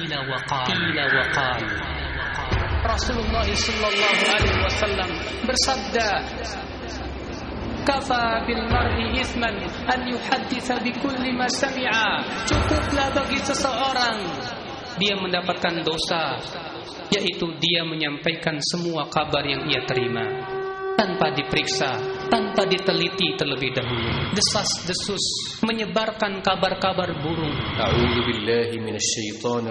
qila wa qal. Rasulullah sallallahu alaihi wasallam bersabda, kafa bil mar'i ithman an yuhadditsa bi kulli ma sami'a. Cukuplah bagi seseorang dia mendapatkan dosa, yaitu dia menyampaikan semua kabar yang ia terima tanpa diperiksa, tanpa diteliti terlebih dahulu. Desas-desus menyebarkan kabar-kabar burung. A'udzu billahi minasyaitonir